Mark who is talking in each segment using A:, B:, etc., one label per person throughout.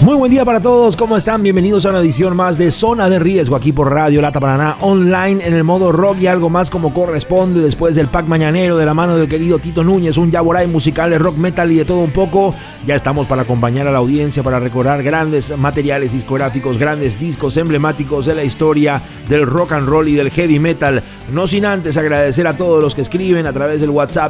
A: Muy buen día para todos, ¿cómo están? Bienvenidos a una edición más de Zona de Riesgo aquí por Radio Lata Paraná online en el modo rock y algo más como corresponde después del pack mañanero de la mano del querido Tito Núñez, un yaboray musical de rock metal y de todo un poco. Ya estamos para acompañar a la audiencia, para recordar grandes materiales discográficos, grandes discos emblemáticos de la historia del rock and roll y del heavy metal. No sin antes agradecer a todos los que escriben a través del WhatsApp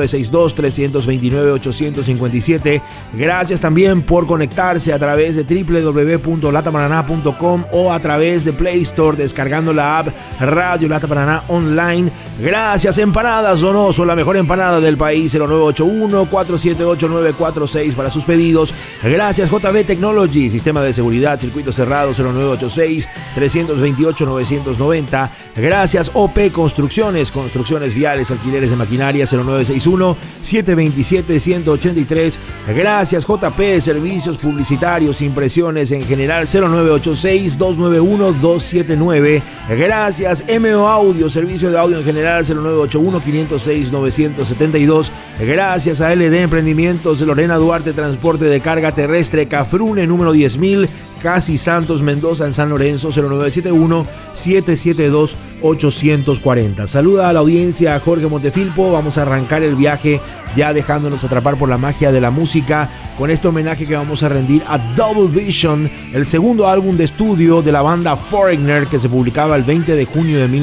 A: 0962-329-857. Gracias también por conectarse a través de www.lataparaná.com o a través de Play Store descargando la app Radio Lata Paraná Online. Gracias Empanadas Donoso, la mejor empanada del país, 0981-478-946 para sus pedidos. Gracias JB Technology, sistema de seguridad, circuito cerrado, 0986-328-990. Gracias OP Construcciones, construcciones viales, alquileres de maquinaria, 0961-727-183. Gracias JP Servicios Publicitarios, impresiones en general, 0986-291-279. Gracias MO Audio, servicio de audio en general, 0981-506-972. Gracias a LD Emprendimientos de Lorena Duarte, transporte de carga terrestre, Cafrune número 10.000, Casi Santos Mendoza en San Lorenzo, 0971-772-840. Saluda a la audiencia Jorge Montefilpo. Vamos a arrancar el viaje ya dejándonos atrapar por la magia de la música con este homenaje que vamos a rendir a Double Vision, el segundo álbum de estudio de la banda Foreigner que se publicaba el 20 de junio de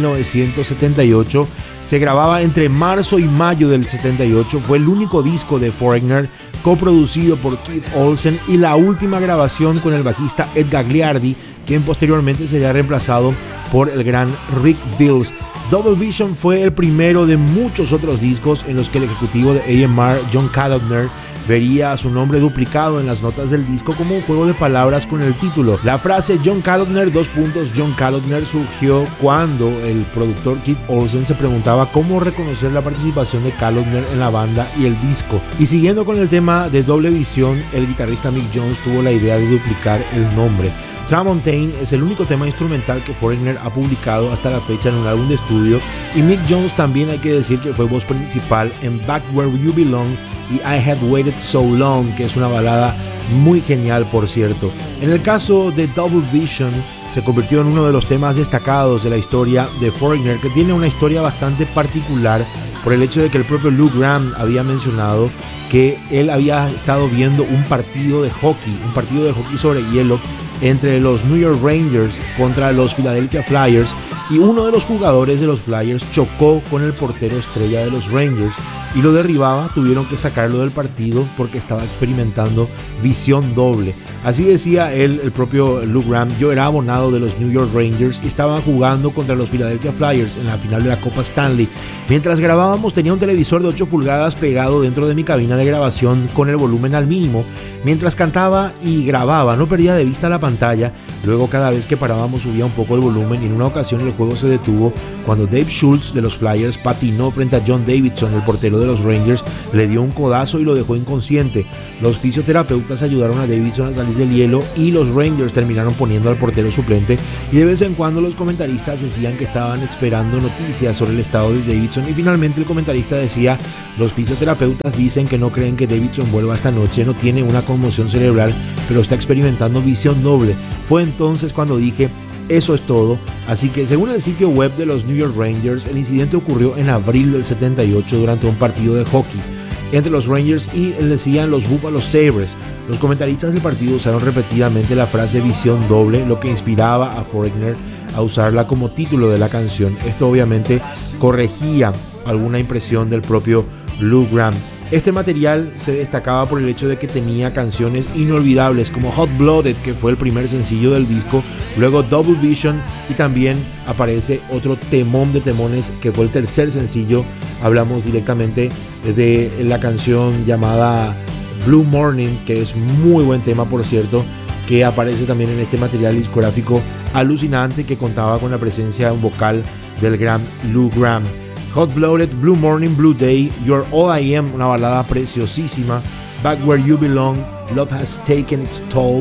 A: 1978. Se grababa entre marzo y mayo del 78. Fue el único disco de Foreigner coproducido por Keith Olsen y la última grabación con el bajista Ed Gagliardi, quien posteriormente sería reemplazado por el gran Rick Dills. Double Vision fue el primero de muchos otros discos en los que el ejecutivo de A&R, John Kalodner, vería su nombre duplicado en las notas del disco como un juego de palabras con el título. La frase John Kalodner, John Kalodner, surgió cuando el productor Keith Olsen se preguntaba cómo reconocer la participación de Kalodner en la banda y el disco. Y siguiendo con el tema de Doble Visión, el guitarrista Mick Jones tuvo la idea de duplicar el nombre. Tramontaine es el único tema instrumental que Foreigner ha publicado hasta la fecha en un álbum de estudio, y Mick Jones también hay que decir que fue voz principal en Back Where You Belong y I Had Waited So Long, que es una balada muy genial por cierto. En el caso de Double Vision, se convirtió en uno de los temas destacados de la historia de Foreigner, que tiene una historia bastante particular por el hecho de que el propio Lou Gramm había mencionado que él había estado viendo un partido de hockey sobre hielo entre los New York Rangers contra los Philadelphia Flyers, y uno de los jugadores de los Flyers chocó con el portero estrella de los Rangers y lo derribaba. Tuvieron que sacarlo del partido porque estaba experimentando visión doble. Así decía él, el propio Lou Gramm: yo era abonado de los New York Rangers y estaban jugando contra los Philadelphia Flyers en la final de la Copa Stanley. Mientras grabábamos tenía un televisor de 8 pulgadas pegado dentro de mi cabina de grabación con el volumen al mínimo. Mientras cantaba y grababa no perdía de vista la pantalla. Luego cada vez que parábamos subía un poco el volumen y en una ocasión el juego se detuvo cuando Dave Schultz de los Flyers patinó frente a John Davidson, el portero de los Rangers, le dio un codazo y lo dejó inconsciente. Los fisioterapeutas ayudaron a Davidson a salir del hielo y los Rangers terminaron poniendo al portero suplente, y de vez en cuando los comentaristas decían que estaban esperando noticias sobre el estado de Davidson, y finalmente el comentarista decía: los fisioterapeutas dicen que no creen que Davidson vuelva esta noche, no tiene una conmoción cerebral, pero está experimentando visión doble. Fue entonces cuando dije: eso es todo. Así que según el sitio web de los New York Rangers, el incidente ocurrió en abril del 78 durante un partido de hockey entre los Rangers y decían los Buffalo Sabres. Los comentaristas del partido usaron repetidamente la frase visión doble, lo que inspiraba a Foreigner a usarla como título de la canción. Esto obviamente corregía alguna impresión del propio Lou Gramm. Este material se destacaba por el hecho de que tenía canciones inolvidables como Hot Blooded, que fue el primer sencillo del disco, luego Double Vision, y también aparece otro temón de temones que fue el tercer sencillo. Hablamos directamente de la canción llamada Blue Morning, que es muy buen tema por cierto, que aparece también en este material discográfico alucinante que contaba con la presencia vocal del gran Lou Gramm. Hot Blooded, Blue Morning, Blue Day, You're All I Am, una balada preciosísima, Back Where You Belong, Love Has Taken Its Toll,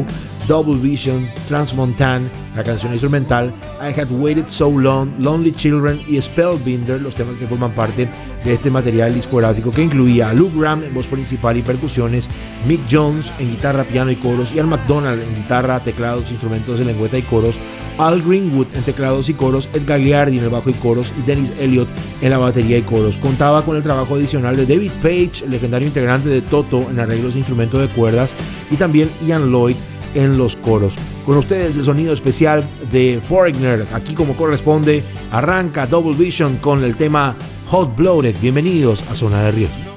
A: Double Vision, Transmontane, la canción instrumental, I Had Waited So Long, Lonely Children y Spellbinder, los temas que forman parte de este material discográfico, que incluía a Luke Graham en voz principal y percusiones, Mick Jones en guitarra, piano y coros, Ian McDonald en guitarra, teclados, instrumentos de lengüeta y coros, Al Greenwood en teclados y coros, Ed Gagliardi en el bajo y coros y Dennis Elliott en la batería y coros. Contaba con el trabajo adicional de David Page, el legendario integrante de Toto en arreglos de instrumentos de cuerdas, y también Ian Lloyd en los coros. Con ustedes el sonido especial de Foreigner, aquí como corresponde. Arranca Double Vision con el tema Hot Blooded. Bienvenidos a Zona de Riesgo.